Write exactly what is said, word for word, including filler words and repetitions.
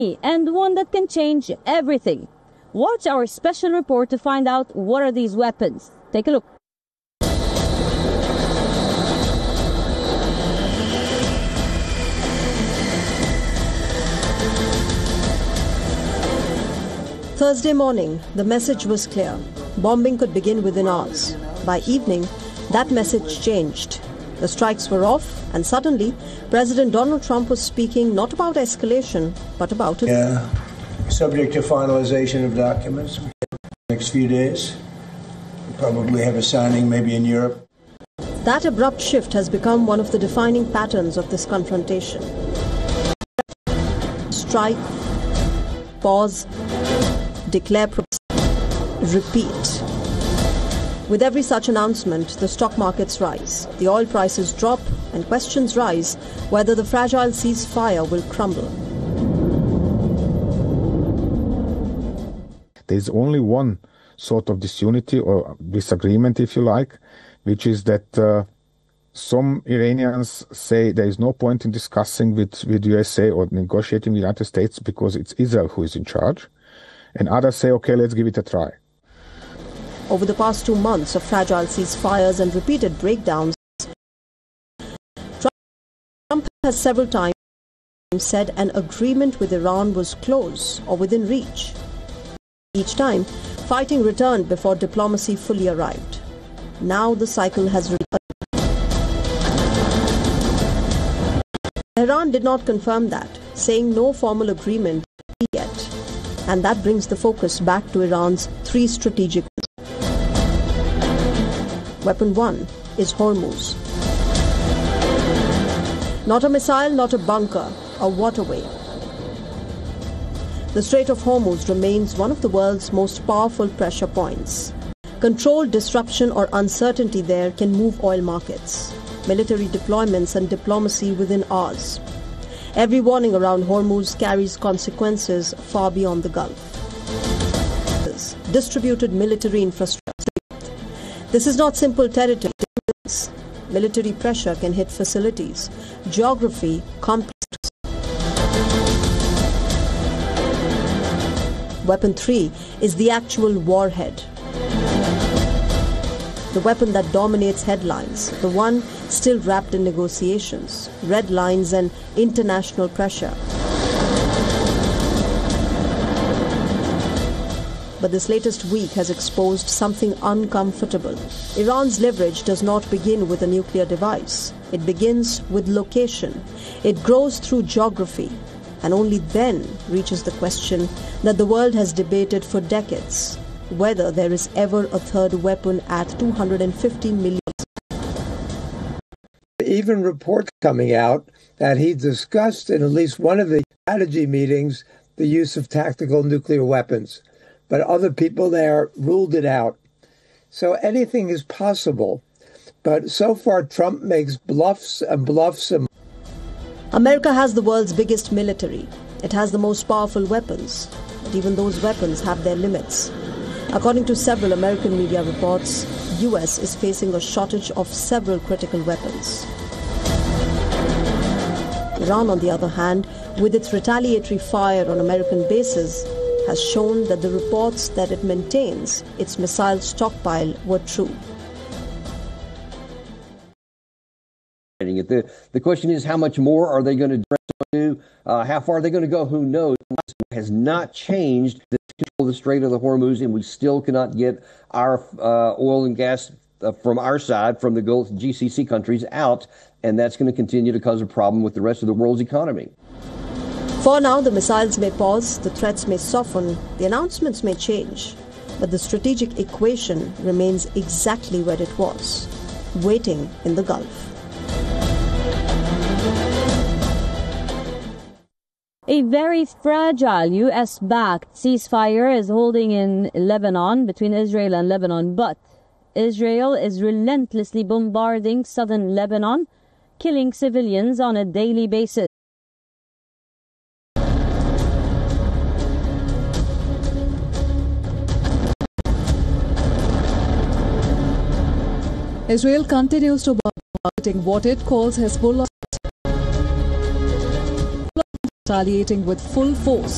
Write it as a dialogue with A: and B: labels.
A: and one that can change everything. Watch our special report to find out what are these weapons. Take a look.
B: Thursday morning, the message was clear. Bombing could begin within hours. By evening, that message changed. The strikes were off, and suddenly, President Donald Trump was speaking not about escalation, but about it.
C: Yeah, subject to finalization of documents in the next few days. We'll probably have a signing maybe in Europe.
B: That abrupt shift has become one of the defining patterns of this confrontation. Strike, pause, declare, repeat. With every such announcement, the stock markets rise, the oil prices drop, and questions rise whether the fragile ceasefire will crumble.
D: There is only one sort of disunity or disagreement, if you like, which is that uh, some Iranians say there is no point in discussing with, with U S A or negotiating with the United States because it's Israel who is in charge. And others say, okay, let's give it a try.
B: Over the past two months of fragile ceasefires and repeated breakdowns, Trump has several times said an agreement with Iran was close or within reach. Each time, fighting returned before diplomacy fully arrived. Now the cycle has returned. Iran did not confirm that, saying no formal agreement yet. And that brings the focus back to Iran's three strategic weapons. Weapon one is Hormuz. Not a missile, not a bunker, a waterway. The Strait of Hormuz remains one of the world's most powerful pressure points. Controlled disruption or uncertainty there can move oil markets, military deployments and diplomacy within hours. Every warning around Hormuz carries consequences far beyond the Gulf. Distributed military infrastructure. This is not simple territory. Military pressure can hit facilities. Geography complex. Weapon three is the actual warhead. The weapon that dominates headlines, the one still wrapped in negotiations, red lines and international pressure. But this latest week has exposed something uncomfortable. Iran's leverage does not begin with a nuclear device. It begins with location. It grows through geography, and only then reaches the question that the world has debated for decades, whether there is ever a third weapon at two hundred fifty million.
E: Even reports coming out that he discussed in at least one of the strategy meetings the use of tactical nuclear weapons, but other people there ruled it out. So anything is possible. But so far, Trump makes bluffs and bluffs. And
B: America has the world's biggest military. It has the most powerful weapons. But even those weapons have their limits. According to several American media reports, U S is facing a shortage of several critical weapons. Iran, on the other hand, with its retaliatory fire on American bases, has shown that the reports that it maintains its missile stockpile were true.
F: The, the question is, how much more are they going to do? Uh, how far are they going to go? Who knows? It has not changed the control of the Strait of the Hormuz, and we still cannot get our uh, oil and gas uh, from our side, from the Gulf G C C countries out, and that's going to continue to cause a problem with the rest of the world's economy.
B: For now, the missiles may pause, the threats may soften, the announcements may change, but the strategic equation remains exactly where it was, waiting in the Gulf.
A: A very fragile U S-backed ceasefire is holding in Lebanon, between Israel and Lebanon, but Israel is relentlessly bombarding southern Lebanon, killing civilians on a daily basis.
G: Israel continues to bomb what it calls Hezbollah, retaliating with full force.